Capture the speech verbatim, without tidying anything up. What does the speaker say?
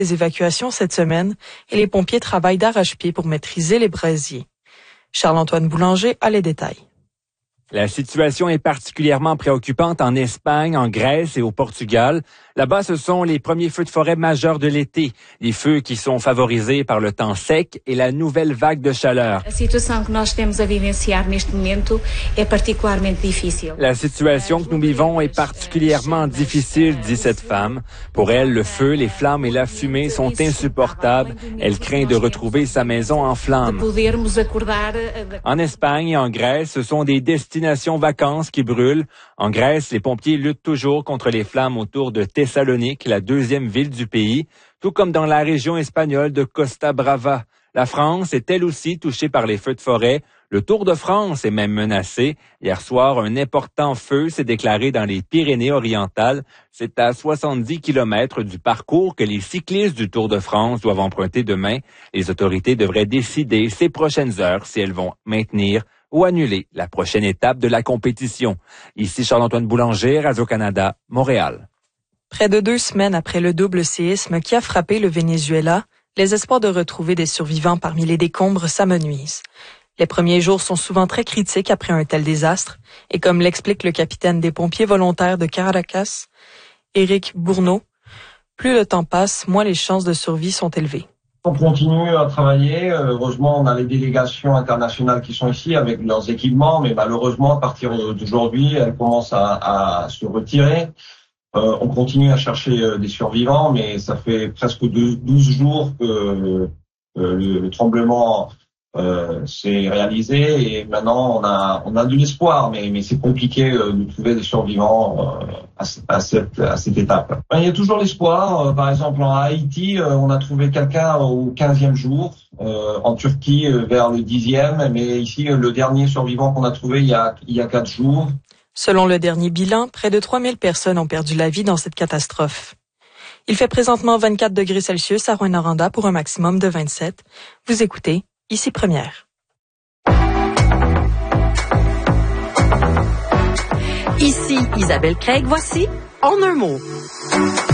Des évacuations cette semaine et les pompiers travaillent d'arrache-pied pour maîtriser les brasiers. Charles-Antoine Boulanger a les détails. La situation est particulièrement préoccupante en Espagne, en Grèce et au Portugal. Là-bas, ce sont les premiers feux de forêt majeurs de l'été. Des feux qui sont favorisés par le temps sec et la nouvelle vague de chaleur. La situation que nós temos a vivenciar neste momento é particularmente difícil. La situation que nous vivons est particulièrement difficile, dit cette femme. Pour elle, le feu, les flammes et la fumée sont insupportables. Elle craint de retrouver sa maison en flammes. En Espagne et en Grèce, ce sont des destinations vacances qui brûlent. En Grèce, les pompiers luttent toujours contre les flammes autour de Thessalonique, la deuxième ville du pays, tout comme dans la région espagnole de Costa Brava. La France est elle aussi touchée par les feux de forêt. Le Tour de France est même menacé. Hier soir, un important feu s'est déclaré dans les Pyrénées-Orientales. C'est à soixante-dix kilomètres du parcours que les cyclistes du Tour de France doivent emprunter demain. Les autorités devraient décider ces prochaines heures si elles vont maintenir ou annuler la prochaine étape de la compétition. Ici Charles-Antoine Boulanger, Radio-Canada, Montréal. Près de deux semaines après le double séisme qui a frappé le Venezuela, les espoirs de retrouver des survivants parmi les décombres s'amenuisent. Les premiers jours sont souvent très critiques après un tel désastre, et comme l'explique le capitaine des pompiers volontaires de Caracas, Éric Bourneau, plus le temps passe, moins les chances de survie sont élevées. On continue à travailler. Heureusement, on a les délégations internationales qui sont ici avec leurs équipements, mais malheureusement, à partir d'aujourd'hui, elles commencent à, à se retirer. Euh, on continue à chercher des survivants, mais ça fait presque douze jours que euh, le, le tremblement euh, s'est réalisé et maintenant on a on a de l'espoir, mais mais c'est compliqué euh, de trouver des survivants euh, à, à cette à cette étape. Il y a toujours l'espoir. Euh, par exemple, en Haïti, euh, on a trouvé quelqu'un au quinzième jour, euh, en Turquie euh, vers le dixième, mais ici euh, le dernier survivant qu'on a trouvé il y a il y a quatre jours. Selon le dernier bilan, près de trois mille personnes ont perdu la vie dans cette catastrophe. Il fait présentement vingt-quatre degrés Celsius à Rouyn-Noranda pour un maximum de vingt-sept. Vous écoutez Ici Première. Ici Isabelle Craig, voici En un mot.